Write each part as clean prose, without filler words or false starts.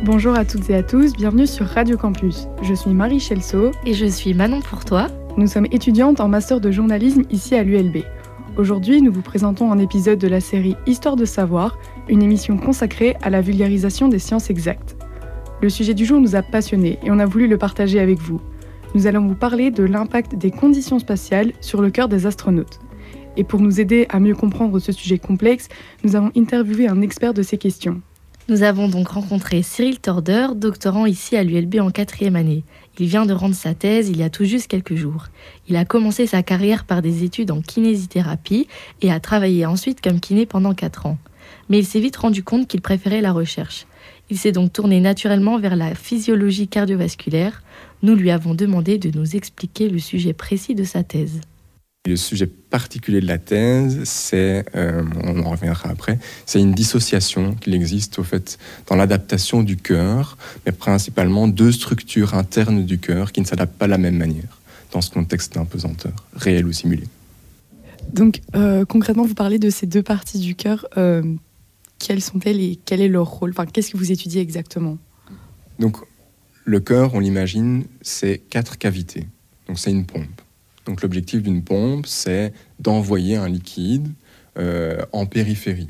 Bonjour à toutes et à tous, bienvenue sur Radio Campus. Je suis Marie Chelso. Et je suis Manon Pourtois. Nous sommes étudiantes en master de journalisme ici à l'ULB. Aujourd'hui, nous vous présentons un épisode de la série Histoire de savoir, une émission consacrée à la vulgarisation des sciences exactes. Le sujet du jour nous a passionnés et on a voulu le partager avec vous. Nous allons vous parler de l'impact des conditions spatiales sur le cœur des astronautes. Et pour nous aider à mieux comprendre ce sujet complexe, nous avons interviewé un expert de ces questions. Nous avons donc rencontré Cyril Torder, doctorant ici à l'ULB en 4e année. Il vient de rendre sa thèse il y a tout juste quelques jours. Il a commencé sa carrière par des études en kinésithérapie et a travaillé ensuite comme kiné pendant 4 ans. Mais il s'est vite rendu compte qu'il préférait la recherche. Il s'est donc tourné naturellement vers la physiologie cardiovasculaire. Nous lui avons demandé de nous expliquer le sujet précis de sa thèse. Le sujet particulier de la thèse, c'est, on en reviendra après, c'est une dissociation qu'il existe au fait dans l'adaptation du cœur, mais principalement 2 structures internes du cœur qui ne s'adaptent pas de la même manière dans ce contexte d'impesanteur, réel ou simulé. Donc concrètement, vous parlez de ces 2 parties du cœur. Quelles sont-elles et quel est leur rôle ? Qu'est-ce que vous étudiez exactement ? Donc le cœur, on l'imagine, c'est 4 cavités. Donc c'est une pompe. Donc l'objectif d'une pompe, c'est d'envoyer un liquide en périphérie.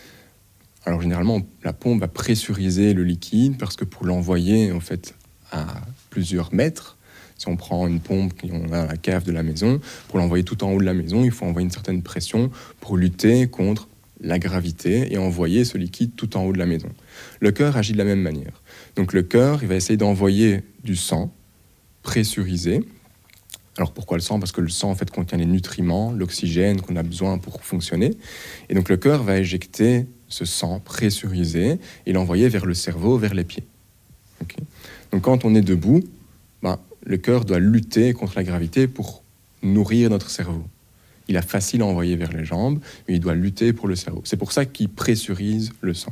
Alors généralement, la pompe va pressuriser le liquide parce que pour l'envoyer en fait à plusieurs mètres, si on prend une pompe qu'on a dans la cave de la maison, pour l'envoyer tout en haut de la maison, il faut envoyer une certaine pression pour lutter contre la gravité et envoyer ce liquide tout en haut de la maison. Le cœur agit de la même manière. Donc le cœur, il va essayer d'envoyer du sang pressurisé. Alors pourquoi le sang ? Parce que le sang en fait contient les nutriments, l'oxygène qu'on a besoin pour fonctionner. Et donc le cœur va éjecter ce sang pressurisé et l'envoyer vers le cerveau, vers les pieds. Okay ? Donc quand on est debout, le cœur doit lutter contre la gravité pour nourrir notre cerveau. Il est facile à envoyer vers les jambes, mais il doit lutter pour le cerveau. C'est pour ça qu'il pressurise le sang.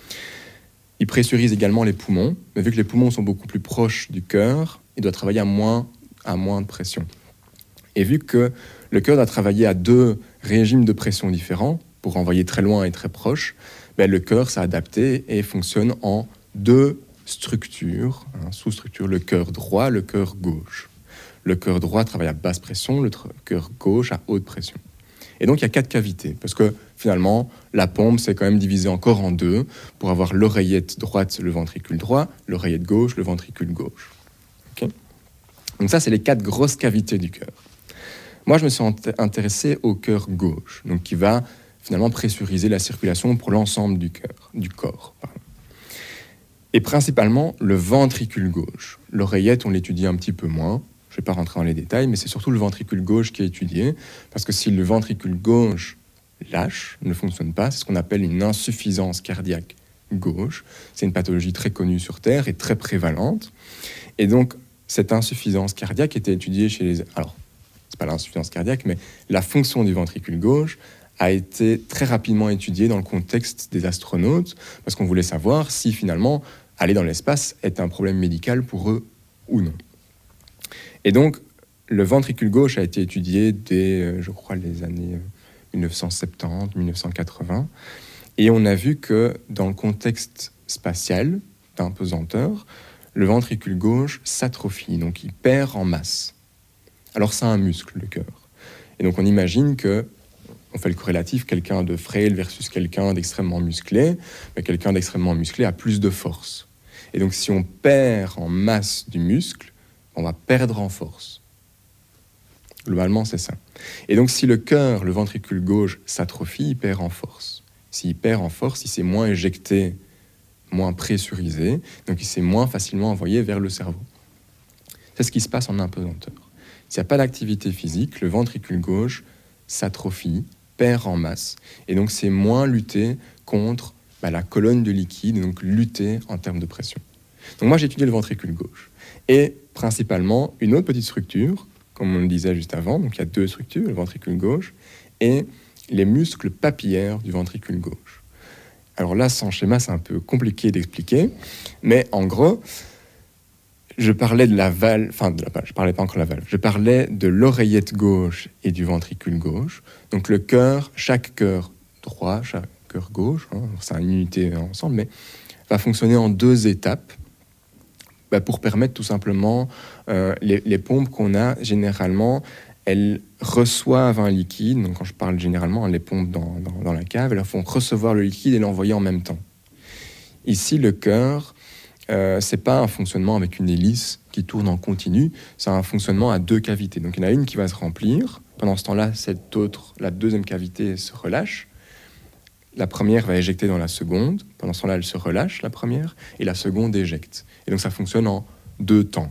Il pressurise également les poumons, mais vu que les poumons sont beaucoup plus proches du cœur, il doit travailler à moins de pression. Et vu que le cœur doit travailler à 2 régimes de pression différents, pour envoyer très loin et très proche, le cœur s'est adapté et fonctionne en 2 structures, sous-structures, le cœur droit, le cœur gauche. Le cœur droit travaille à basse pression, le cœur gauche à haute pression. Et donc il y a 4 cavités, parce que finalement, la pompe s'est quand même divisée encore en 2 pour avoir l'oreillette droite, le ventricule droit, l'oreillette gauche, le ventricule gauche. Okay ? Donc ça, c'est les 4 grosses cavités du cœur. Moi, je me suis intéressé au cœur gauche, donc qui va finalement pressuriser la circulation pour l'ensemble du corps. Et principalement, le ventricule gauche. L'oreillette, on l'étudie un petit peu moins. Je ne vais pas rentrer dans les détails, mais c'est surtout le ventricule gauche qui est étudié, parce que si le ventricule gauche lâche, ne fonctionne pas, c'est ce qu'on appelle une insuffisance cardiaque gauche. C'est une pathologie très connue sur Terre et très prévalente. Et donc, cette insuffisance cardiaque était étudiée chez les... Alors, c'est pas l'insuffisance cardiaque, mais la fonction du ventricule gauche a été très rapidement étudiée dans le contexte des astronautes, parce qu'on voulait savoir si finalement aller dans l'espace est un problème médical pour eux ou non. Et donc, le ventricule gauche a été étudié dès, je crois, les années 1970, 1980, et on a vu que dans le contexte spatial d'impesanteur, le ventricule gauche s'atrophie, donc il perd en masse. Alors c'est un muscle, le cœur. Et donc on imagine que, on fait le corrélatif, quelqu'un de frêle versus quelqu'un d'extrêmement musclé, quelqu'un d'extrêmement musclé a plus de force. Et donc si on perd en masse du muscle, on va perdre en force. Globalement, c'est ça. Et donc si le cœur, le ventricule gauche s'atrophie, il perd en force. S'il perd en force, il s'est moins éjecté, moins pressurisé, donc il s'est moins facilement envoyé vers le cerveau. C'est ce qui se passe en impesanteur. S'il n'y a pas d'activité physique, le ventricule gauche s'atrophie, perd en masse, et donc c'est moins lutter contre la colonne de liquide, donc lutter en termes de pression. Donc moi j'ai étudié le ventricule gauche, et principalement une autre petite structure, comme on le disait juste avant, donc il y a 2 structures, le ventricule gauche, et les muscles papillaires du ventricule gauche. Alors là, sans schéma, c'est un peu compliqué d'expliquer, mais en gros, je parlais de la valve, je parlais pas encore de la valve, je parlais de l'oreillette gauche et du ventricule gauche. Donc le cœur, chaque cœur droit, chaque cœur gauche, c'est une unité ensemble, mais va fonctionner en 2 étapes pour permettre tout simplement les pompes qu'on a généralement, elles reçoivent un liquide. Donc quand je parle généralement, les pompes dans la cave, elles font recevoir le liquide et l'envoyer en même temps. Ici, le cœur, c'est pas un fonctionnement avec une hélice qui tourne en continu, c'est un fonctionnement à 2 cavités. Donc il y en a une qui va se remplir. Pendant ce temps-là, la deuxième cavité se relâche. La première va éjecter dans la seconde. Pendant ce temps-là, elle se relâche, la première, et la seconde éjecte. Et donc ça fonctionne en 2 temps.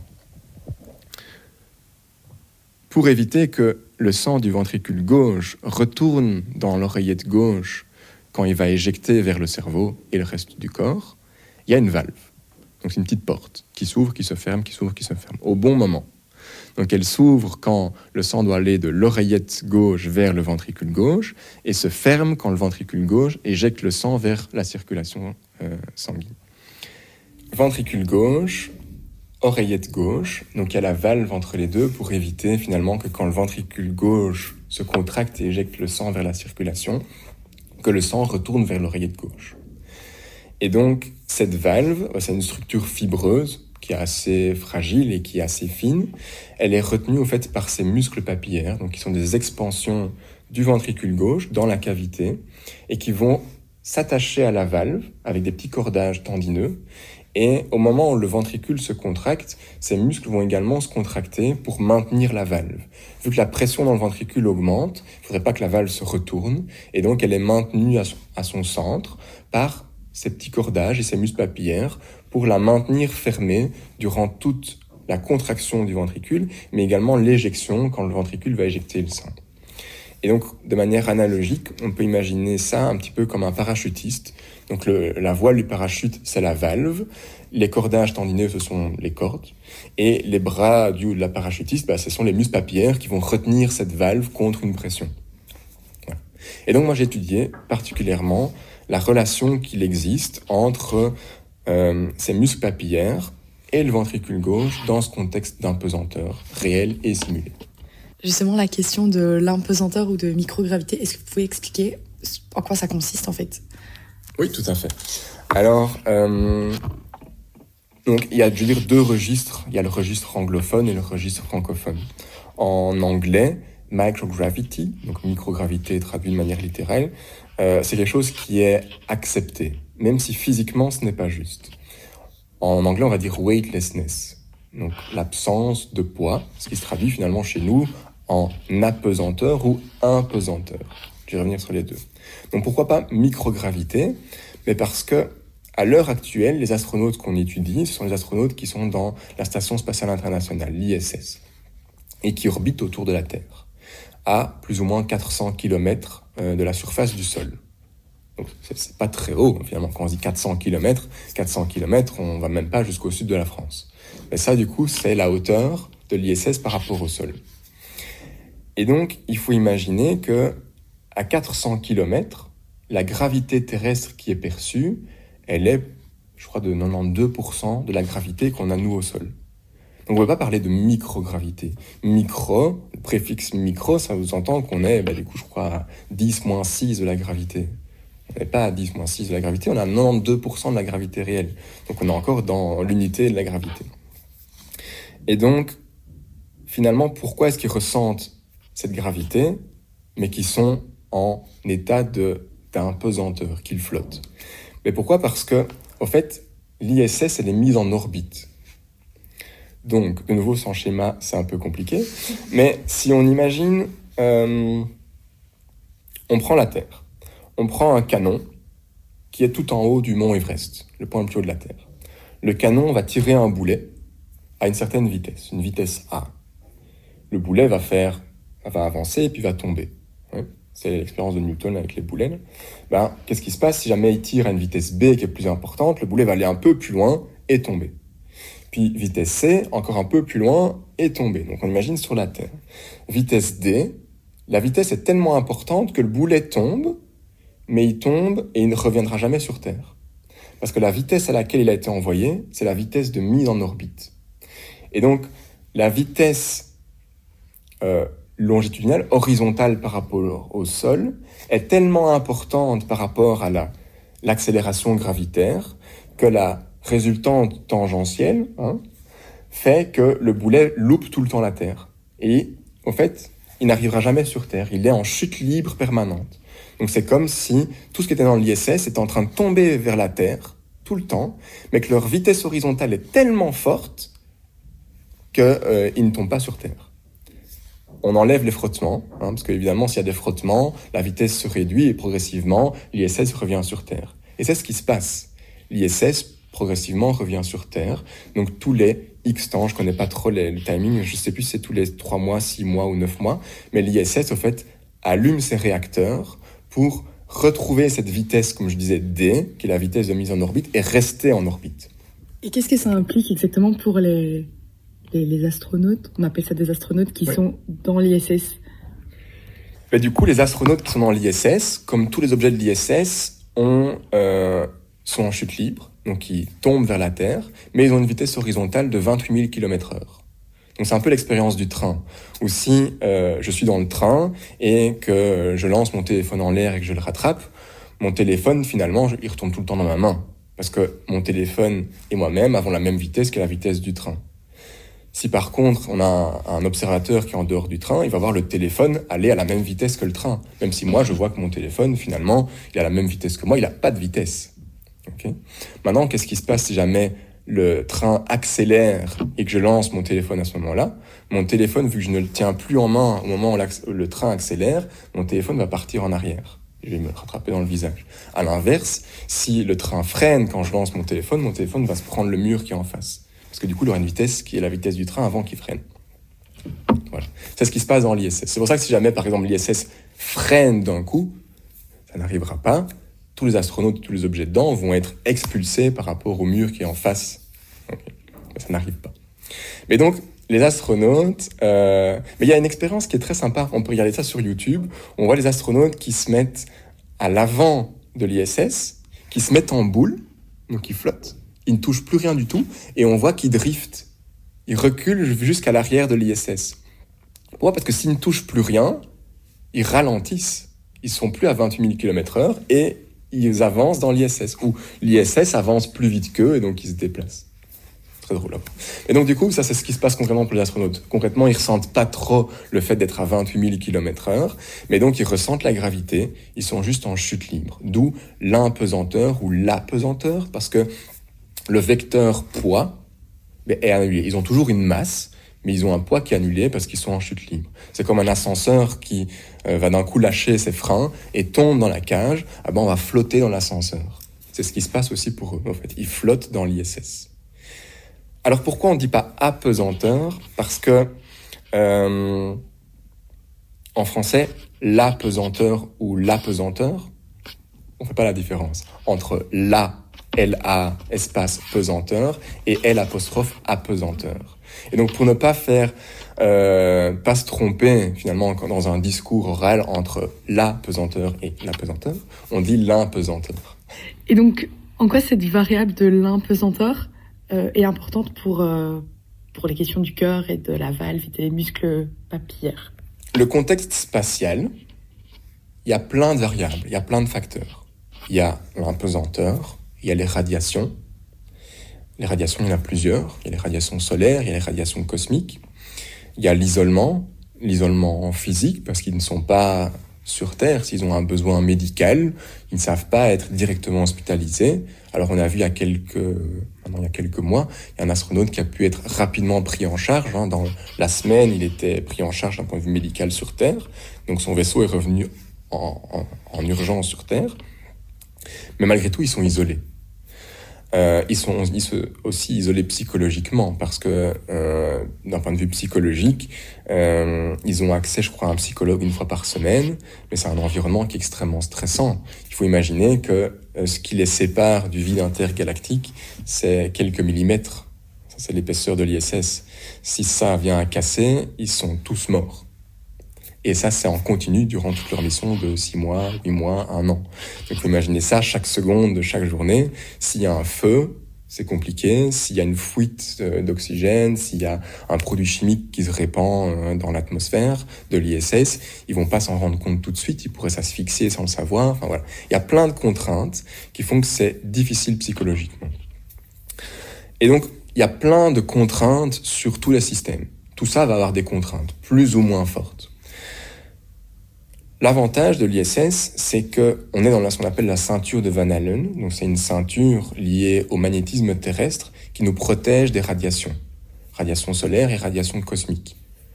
Pour éviter que le sang du ventricule gauche retourne dans l'oreillette gauche quand il va éjecter vers le cerveau et le reste du corps, il y a une valve. Donc c'est une petite porte qui s'ouvre, qui se ferme, qui s'ouvre, qui se ferme, au bon moment. Donc elle s'ouvre quand le sang doit aller de l'oreillette gauche vers le ventricule gauche et se ferme quand le ventricule gauche éjecte le sang vers la circulation sanguine. Ventricule gauche, oreillette gauche, donc il y a la valve entre les deux pour éviter finalement que quand le ventricule gauche se contracte et éjecte le sang vers la circulation, que le sang retourne vers l'oreillette gauche. Et donc cette valve, c'est une structure fibreuse qui est assez fragile et qui est assez fine. Elle est retenue au fait par ces muscles papillaires, donc qui sont des expansions du ventricule gauche dans la cavité et qui vont s'attacher à la valve avec des petits cordages tendineux. Et au moment où le ventricule se contracte, ces muscles vont également se contracter pour maintenir la valve. Vu que la pression dans le ventricule augmente, il ne faudrait pas que la valve se retourne, et donc elle est maintenue à son centre par ces petits cordages et ces muscles papillaires pour la maintenir fermée durant toute la contraction du ventricule, mais également l'éjection quand le ventricule va éjecter le sang. Et donc, de manière analogique, on peut imaginer ça un petit peu comme un parachutiste. Donc la voile du parachute, c'est la valve. Les cordages tendineux, ce sont les cordes. Et les bras du haut de la parachutiste, ce sont les muscles papillaires qui vont retenir cette valve contre une pression. Voilà. Et donc moi, j'ai étudié particulièrement la relation qu'il existe entre ces muscles papillaires et le ventricule gauche dans ce contexte d'impesanteur réel et simulé. Justement, la question de l'impesanteur ou de microgravité, est-ce que vous pouvez expliquer en quoi ça consiste en fait ? Oui, tout à fait. Alors, donc, il y a, 2 registres. Il y a le registre anglophone et le registre francophone. En anglais, microgravity, donc microgravité traduit de manière littérale, c'est quelque chose qui est accepté, même si physiquement ce n'est pas juste. En anglais, on va dire weightlessness, donc l'absence de poids, ce qui se traduit finalement chez nous en apesanteur ou impesanteur. Je vais revenir sur les 2. Donc pourquoi pas microgravité ? Mais parce que à l'heure actuelle, les astronautes qu'on étudie, ce sont les astronautes qui sont dans la Station spatiale internationale, l'ISS, et qui orbitent autour de la Terre, à plus ou moins 400 km de la surface du sol. Donc c'est pas très haut, finalement, quand on dit 400 km, on va même pas jusqu'au sud de la France. Mais ça, du coup, c'est la hauteur de l'ISS par rapport au sol. Et donc, il faut imaginer que à 400 km, la gravité terrestre qui est perçue, elle est, je crois, de 92% de la gravité qu'on a nous au sol. Donc on ne peut pas parler de microgravité. Micro, le préfixe micro, ça vous entend qu'on est, du coup, je crois, à 10-6 de la gravité. On n'est pas à 10-6 de la gravité, on a 92% de la gravité réelle. Donc on est encore dans l'unité de la gravité. Et donc, finalement, pourquoi est-ce qu'ils ressentent cette gravité, mais qui sont en état d'impesanteur, qu'ils flottent ? Mais pourquoi ? Parce que, au fait, l'ISS, elle est mise en orbite. Donc, de nouveau, sans schéma, c'est un peu compliqué. Mais si on imagine, on prend la Terre. On prend un canon qui est tout en haut du mont Everest, le point le plus haut de la Terre. Le canon va tirer un boulet à une certaine vitesse, une vitesse A. Le boulet va avancer et puis va tomber. Ouais. C'est l'expérience de Newton avec les boulets. Qu'est-ce qui se passe si jamais il tire à une vitesse B qui est plus importante ? Le boulet va aller un peu plus loin et tomber. Puis vitesse C, encore un peu plus loin et tomber. Donc on imagine sur la Terre. Vitesse D, la vitesse est tellement importante que le boulet tombe, mais il tombe et il ne reviendra jamais sur Terre. Parce que la vitesse à laquelle il a été envoyé, c'est la vitesse de mise en orbite. Et donc, la vitesse longitudinale, horizontale par rapport au sol, est tellement importante par rapport à l'accélération gravitaire que la résultante tangentielle fait que le boulet loupe tout le temps la Terre. Et en fait, il n'arrivera jamais sur Terre. Il est en chute libre permanente. Donc c'est comme si tout ce qui était dans l'ISS était en train de tomber vers la Terre tout le temps, mais que leur vitesse horizontale est tellement forte qu'ils ne tombent pas sur Terre. On enlève les frottements, parce qu'évidemment, s'il y a des frottements, la vitesse se réduit et progressivement, l'ISS revient sur Terre. Et c'est ce qui se passe. L'ISS, progressivement, revient sur Terre. Donc tous les X temps, je ne connais pas trop le timing, je ne sais plus si c'est tous les 3 mois, 6 mois ou 9 mois, mais l'ISS, au fait, allume ses réacteurs pour retrouver cette vitesse, comme je disais, D, qui est la vitesse de mise en orbite, et rester en orbite. Et qu'est-ce que ça implique exactement pour les astronautes? On appelle ça des astronautes qui sont dans l'ISS. Mais du coup, les astronautes qui sont dans l'ISS, comme tous les objets de l'ISS, sont en chute libre, donc ils tombent vers la Terre, mais ils ont une vitesse horizontale de 28 000 km/h. Donc c'est un peu l'expérience du train, où si je suis dans le train et que je lance mon téléphone en l'air et que je le rattrape, mon téléphone, finalement, il retombe tout le temps dans ma main, parce que mon téléphone et moi-même avons la même vitesse que la vitesse du train. Si par contre, on a un observateur qui est en dehors du train, il va voir le téléphone aller à la même vitesse que le train. Même si moi, je vois que mon téléphone, finalement, il a la même vitesse que moi, il n'a pas de vitesse. Okay. Maintenant, qu'est-ce qui se passe si jamais le train accélère et que je lance mon téléphone à ce moment-là? Mon téléphone, vu que je ne le tiens plus en main au moment où le train accélère, mon téléphone va partir en arrière. Je vais me rattraper dans le visage. À l'inverse, si le train freine quand je lance mon téléphone va se prendre le mur qui est en face. Parce que du coup, il aura une vitesse qui est la vitesse du train avant qu'il freine. Voilà. C'est ce qui se passe dans l'ISS. C'est pour ça que si jamais, par exemple, l'ISS freine d'un coup, ça n'arrivera pas. Tous les astronautes, tous les objets dedans vont être expulsés par rapport au mur qui est en face. Okay. Ça n'arrive pas. Mais donc, les astronautes... mais il y a une expérience qui est très sympa. On peut regarder ça sur YouTube. On voit les astronautes qui se mettent à l'avant de l'ISS, qui se mettent en boule, donc ils flottent. Ils ne touchent plus rien du tout, et on voit qu'ils driftent. Ils reculent jusqu'à l'arrière de l'ISS. Pourquoi ? Parce que s'ils ne touchent plus rien, ils ralentissent. Ils ne sont plus à 28 000 km/h, et ils avancent dans l'ISS, ou l'ISS avance plus vite qu'eux, et donc ils se déplacent. Très drôle. Et donc du coup, ça c'est ce qui se passe concrètement pour les astronautes. Concrètement, ils ne ressentent pas trop le fait d'être à 28 000 km/h, mais donc ils ressentent la gravité, ils sont juste en chute libre. D'où l'impesanteur ou l'apesanteur, parce que le vecteur poids est annulé. Ils ont toujours une masse, mais ils ont un poids qui est annulé parce qu'ils sont en chute libre. C'est comme un ascenseur qui va d'un coup lâcher ses freins et tombe dans la cage. On va flotter dans l'ascenseur. C'est ce qui se passe aussi pour eux, en fait. Ils flottent dans l'ISS. Alors pourquoi on ne dit pas apesanteur ? Parce que en français, l'apesanteur ou l'apesanteur, on ne fait pas la différence entre la L-A, espace, pesanteur, et L' apesanteur. Et donc, pour ne pas pas se tromper, finalement, dans un discours oral entre la pesanteur et l'apesanteur, on dit l'impesanteur. Et donc, en quoi cette variable de l'impesanteur est importante pour les questions du cœur et de la valve et des muscles papillaires ? Le contexte spatial, il y a plein de variables, il y a plein de facteurs. Il y a l'impesanteur, il y a les radiations. Les radiations, il y en a plusieurs. Il y a les radiations solaires, il y a les radiations cosmiques. Il y a l'isolement physique, parce qu'ils ne sont pas sur Terre. S'ils ont un besoin médical, ils ne savent pas être directement hospitalisés. Alors on a vu il y a quelques mois, il y a un astronaute qui a pu être rapidement pris en charge. Dans la semaine, il était pris en charge d'un point de vue médical sur Terre. Donc son vaisseau est revenu en urgence sur Terre. Mais malgré tout, ils sont isolés. Ils sont aussi isolés psychologiquement, parce que d'un point de vue psychologique, ils ont accès, je crois, à un psychologue 1 fois par semaine, mais c'est un environnement qui est extrêmement stressant. Il faut imaginer que ce qui les sépare du vide intergalactique, c'est quelques millimètres. Ça, c'est l'épaisseur de l'ISS. Si ça vient à casser, ils sont tous morts. Et ça, c'est en continu durant toute leur mission de 6 mois, 8 mois, 1 an. Donc, il faut imaginer ça chaque seconde de chaque journée. S'il y a un feu, c'est compliqué. S'il y a une fuite d'oxygène, s'il y a un produit chimique qui se répand dans l'atmosphère de l'ISS, ils vont pas s'en rendre compte tout de suite. Ils pourraient s'asphyxier sans le savoir. Enfin, voilà. Il y a plein de contraintes qui font que c'est difficile psychologiquement. Et donc, il y a plein de contraintes sur tous les systèmes. Tout ça va avoir des contraintes, plus ou moins fortes. L'avantage de l'ISS, c'est qu'on est dans ce qu'on appelle la ceinture de Van Allen. Donc, c'est une ceinture liée au magnétisme terrestre qui nous protège des radiations. Radiations solaires et radiations cosmiques.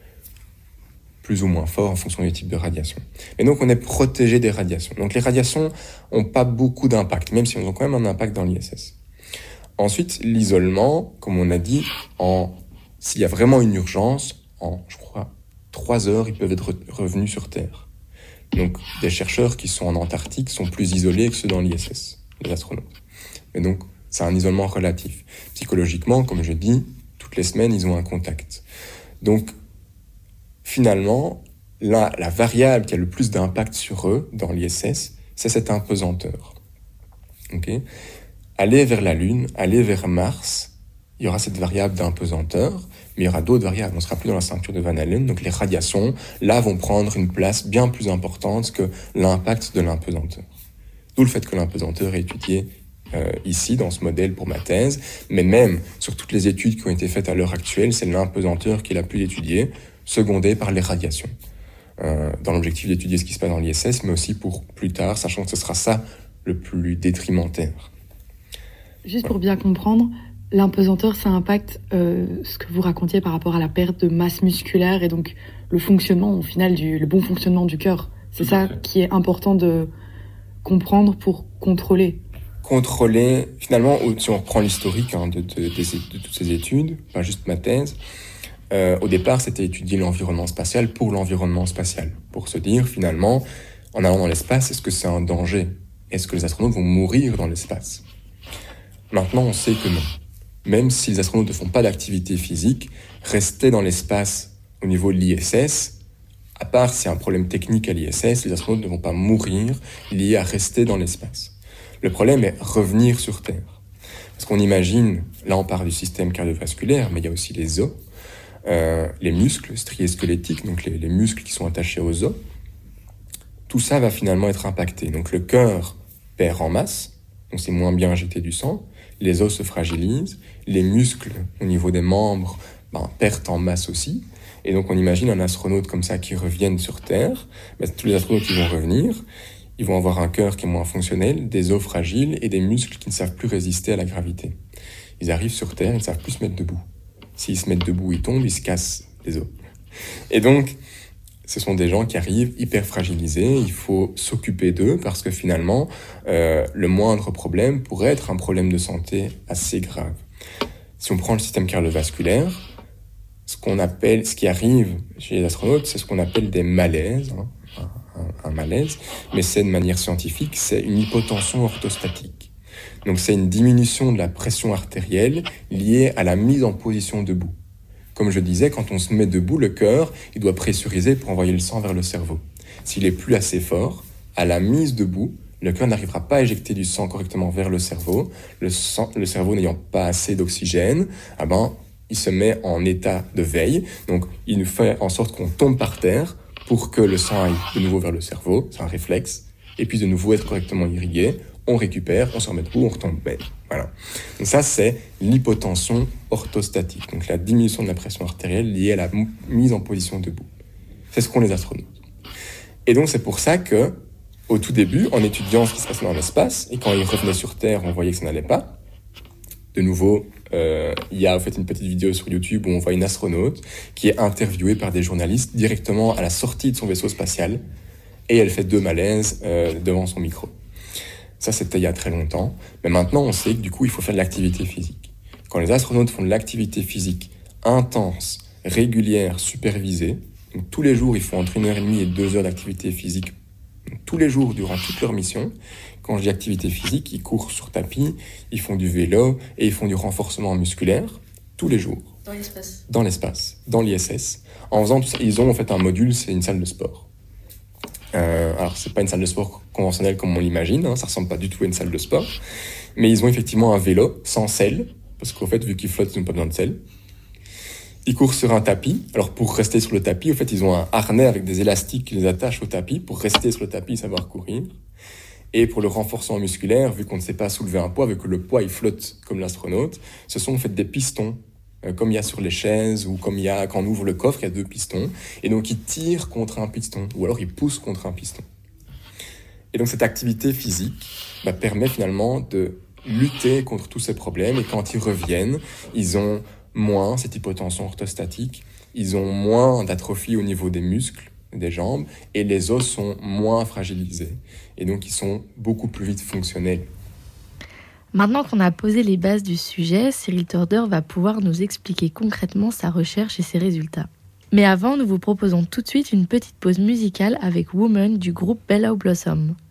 Plus ou moins fort en fonction du type de radiation. Et donc, on est protégé des radiations. Donc, les radiations n'ont pas beaucoup d'impact, même si elles ont quand même un impact dans l'ISS. Ensuite, l'isolement, comme on a dit, s'il y a vraiment une urgence, je crois, 3 heures, ils peuvent être revenus sur Terre. Donc, des chercheurs qui sont en Antarctique sont plus isolés que ceux dans l'ISS, les astronautes. Mais donc, c'est un isolement relatif. Psychologiquement, comme je dis, toutes les semaines, ils ont un contact. Donc, finalement, la variable qui a le plus d'impact sur eux, dans l'ISS, c'est cette impesanteur. Okay ? Aller vers la Lune, aller vers Mars, il y aura cette variable d'impesanteur, mais il y aura d'autres variables. On ne sera plus dans la ceinture de Van Allen, donc les radiations, là, vont prendre une place bien plus importante que l'impact de l'impesanteur. D'où le fait que l'impesanteur est étudiée ici, dans ce modèle pour ma thèse, mais même sur toutes les études qui ont été faites à l'heure actuelle, c'est l'impesanteur qui est la plus étudiée, secondée par les radiations. Dans l'objectif d'étudier ce qui se passe dans l'ISS, mais aussi pour plus tard, sachant que ce sera ça le plus détrimentaire. Juste pour bien comprendre, l'impesanteur, ça impacte ce que vous racontiez par rapport à la perte de masse musculaire et donc le fonctionnement, au final, le bon fonctionnement du cœur. C'est ça qui est important de comprendre pour contrôler. Contrôler, finalement, si on reprend l'historique de toutes ces études, pas juste ma thèse, au départ, c'était étudier l'environnement spatial pour l'environnement spatial. Pour se dire, finalement, en allant dans l'espace, est-ce que c'est un danger ? Est-ce que les astronautes vont mourir dans l'espace ? Maintenant, on sait que non. Même si les astronautes ne font pas d'activité physique, rester dans l'espace au niveau de l'ISS, à part si y a un problème technique à l'ISS, les astronautes ne vont pas mourir liés à rester dans l'espace. Le problème est revenir sur Terre. Parce qu'on imagine, là on parle du système cardiovasculaire, mais il y a aussi les os, les muscles striés squelettiques, donc les muscles qui sont attachés aux os. Tout ça va finalement être impacté. Donc le cœur perd en masse, donc c'est moins bien injecté du sang, les os se fragilisent, les muscles au niveau des membres perdent en masse aussi. Et donc on imagine un astronaute comme ça qui revienne sur Terre, tous les astronautes qui vont revenir, ils vont avoir un cœur qui est moins fonctionnel, des os fragiles et des muscles qui ne savent plus résister à la gravité. Ils arrivent sur Terre, ils ne savent plus se mettre debout. S'ils se mettent debout, ils tombent, ils se cassent les os. Et donc, ce sont des gens qui arrivent hyper fragilisés, il faut s'occuper d'eux parce que finalement, le moindre problème pourrait être un problème de santé assez grave. Si on prend le système cardiovasculaire, ce qui arrive chez les astronautes, c'est ce qu'on appelle des malaises, un malaise, mais c'est de manière scientifique, c'est une hypotension orthostatique. Donc c'est une diminution de la pression artérielle liée à la mise en position debout. Comme je disais, quand on se met debout, le cœur, il doit pressuriser pour envoyer le sang vers le cerveau. S'il est plus assez fort, à la mise debout, le cœur n'arrivera pas à éjecter du sang correctement vers le cerveau. Le cerveau n'ayant pas assez d'oxygène, il se met en état de veille. Donc, il nous fait en sorte qu'on tombe par terre pour que le sang aille de nouveau vers le cerveau. C'est un réflexe. Et puis, de nouveau être correctement irrigué. On récupère, on se remet debout, on retombe. Voilà. Donc ça, c'est l'hypotension orthostatique. Donc, la diminution de la pression artérielle liée à la mise en position debout. C'est ce qu'ont les astronautes. Et donc, c'est pour ça que, au tout début, en étudiant ce qui se passait dans l'espace, et quand ils revenaient sur Terre, on voyait que ça n'allait pas. De nouveau, il y a en fait une petite vidéo sur YouTube où on voit une astronaute qui est interviewée par des journalistes directement à la sortie de son vaisseau spatial, et elle fait 2 malaises devant son micro. Ça, c'était il y a très longtemps. Mais maintenant, on sait que du coup, il faut faire de l'activité physique. Quand les astronautes font de l'activité physique intense, régulière, supervisée, donc tous les jours, ils font entre 1h30 et 2 heures d'activité physique, donc tous les jours, durant toute leur mission. Quand je dis activité physique, ils courent sur tapis, ils font du vélo et ils font du renforcement musculaire tous les jours. Dans l'espace. Dans l'espace, dans l'ISS. En faisant tout ça, ils ont en fait un module, c'est une salle de sport. Alors, c'est pas une salle de sport conventionnelle comme on l'imagine, ça ressemble pas du tout à une salle de sport, mais ils ont effectivement un vélo sans selle, parce qu'en fait, vu qu'ils flottent, ils n'ont pas besoin de selle. Ils courent sur un tapis. Alors, pour rester sur le tapis, en fait, ils ont un harnais avec des élastiques qui les attachent au tapis pour rester sur le tapis et savoir courir. Et pour le renforcement musculaire, vu qu'on ne sait pas soulever un poids, vu que le poids il flotte comme l'astronaute, ce sont en fait des pistons, comme il y a sur les chaises ou comme il y a quand on ouvre le coffre, il y a 2 pistons. Et donc ils tirent contre un piston ou alors ils poussent contre un piston. Et donc cette activité physique permet finalement de lutter contre tous ces problèmes. Et quand ils reviennent, ils ont moins cette hypotension orthostatique, ils ont moins d'atrophie au niveau des muscles, des jambes, et les os sont moins fragilisés. Et donc, ils sont beaucoup plus vite fonctionnels. Maintenant qu'on a posé les bases du sujet, Cyril Torder va pouvoir nous expliquer concrètement sa recherche et ses résultats. Mais avant, nous vous proposons tout de suite une petite pause musicale avec Woman du groupe Bellow Blossom.